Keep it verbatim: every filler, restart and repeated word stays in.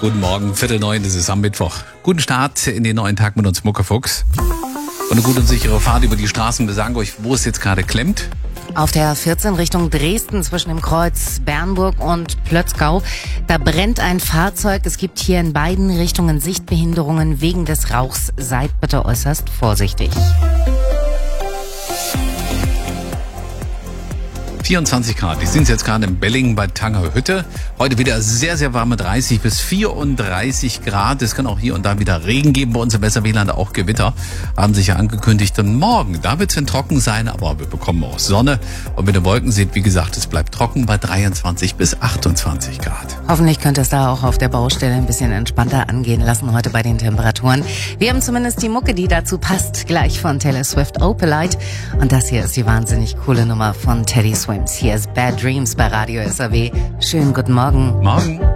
Guten Morgen, Viertel neun, das ist am Mittwoch. Guten Start in den neuen Tag mit uns, Muckefuchs. Und eine gute und sichere Fahrt über die Straßen. Wir sagen euch, wo es jetzt gerade klemmt. Auf der vierzehn Richtung Dresden zwischen dem Kreuz Bernburg und Plötzgau. Da brennt ein Fahrzeug. Es gibt hier in beiden Richtungen Sichtbehinderungen wegen des Rauchs. Seid bitte äußerst vorsichtig. vierundzwanzig Grad, die sind jetzt gerade in Bellingen bei Tangerhütte. Heute wieder sehr, sehr warme dreißig bis vierunddreißig Grad. Es kann auch hier und da wieder Regen geben. Bei uns im Weserwieland auch Gewitter. Haben sich ja angekündigt. Und morgen, da wird es dann trocken sein, aber wir bekommen auch Sonne. Und mit den Wolken seht, wie gesagt, es bleibt trocken bei dreiundzwanzig bis achtundzwanzig Grad. Hoffentlich könnt ihr es da auch auf der Baustelle ein bisschen entspannter angehen lassen heute bei den Temperaturen. Wir haben zumindest die Mucke, die dazu passt, gleich von Taylor Swift, Opalite. Und das hier ist die wahnsinnig coole Nummer von Teddy Swims. Hier ist Bad Dreams bei Radio S R W. Schönen guten Morgen. Morgen.